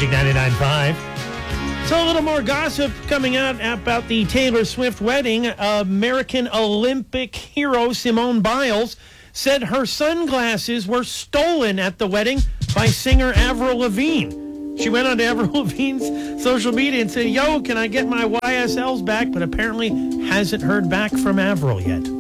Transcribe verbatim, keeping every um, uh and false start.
Magic ninety-nine point five. So a little more gossip coming out about the Taylor Swift wedding. American Olympic hero Simone Biles said her sunglasses were stolen at the wedding by singer Avril Lavigne. She went on to Avril Lavigne's social media and said, yo, can I get my Y S Ls back? But apparently hasn't heard back from Avril yet.